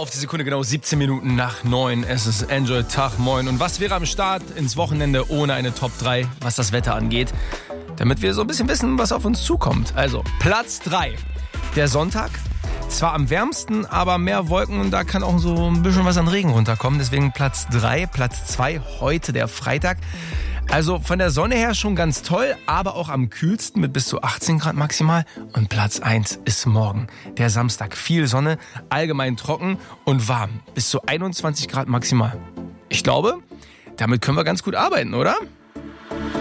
Auf die Sekunde genau 17 Minuten nach 9. Es ist Enjoy Tag, moin. Und was wäre am Start ins Wochenende ohne eine Top 3, was das Wetter angeht? Damit wir so ein bisschen wissen, was auf uns zukommt. Also, Platz 3. Der Sonntag. Zwar am wärmsten, aber mehr Wolken und da kann auch so ein bisschen was an Regen runterkommen. Deswegen Platz 3. Platz 2 heute der Freitag. Also von der Sonne her schon ganz toll, aber auch am kühlsten mit bis zu 18 Grad maximal. Und Platz 1 ist morgen, der Samstag. Viel Sonne, allgemein trocken und warm. Bis zu 21 Grad maximal. Ich glaube, damit können wir ganz gut arbeiten, oder?